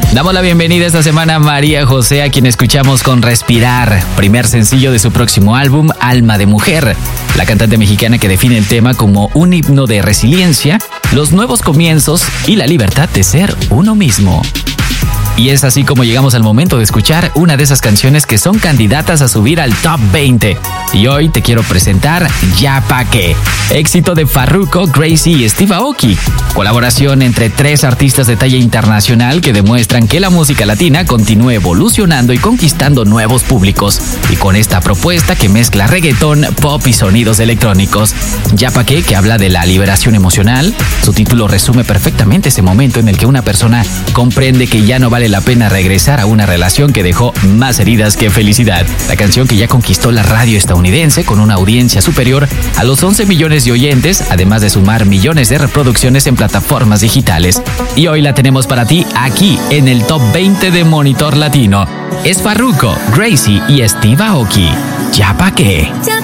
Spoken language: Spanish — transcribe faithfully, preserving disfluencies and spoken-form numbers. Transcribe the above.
Damos la bienvenida esta semana a María José, a quien escuchamos con Respirar, primer sencillo de su próximo álbum, Alma de Mujer. La cantante mexicana que define el tema como un himno de resiliencia, los nuevos comienzos y la libertad de ser uno mismo. Y es así como llegamos al momento de escuchar una de esas canciones que son candidatas a subir al Top veinte. Y hoy te quiero presentar Ya Pa' Qué, éxito de Farruko, Gracie y Steve Aoki. Colaboración entre tres artistas de talla internacional que demuestran que la música latina continúa evolucionando y conquistando nuevos públicos. Y con esta propuesta que mezcla reggaetón, pop y sonidos electrónicos. Ya Pa' Qué, que habla de la liberación emocional. Su título resume perfectamente ese momento en el que una persona comprende que ya no vale la pena regresar a una relación que dejó más heridas que felicidad. La canción que ya conquistó la radio estadounidense con una audiencia superior a los once millones de oyentes, además de sumar millones de reproducciones en plataformas digitales. Y hoy la tenemos para ti aquí en el Top veinte de Monitor Latino. Es Farruko, Gracie y Steve Aoki. Ya Pa' Qué.